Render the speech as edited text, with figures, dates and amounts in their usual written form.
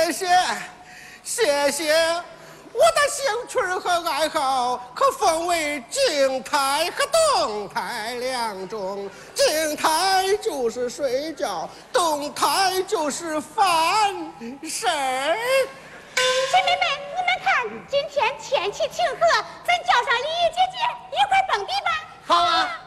谢谢，谢谢。我的兴趣和爱好可分为静态和动态两种。静态就是睡觉，动态就是翻身儿。 亲妹妹，你们看，今天天气晴和，咱叫上李姐姐一块蹦迪吧。 好啊。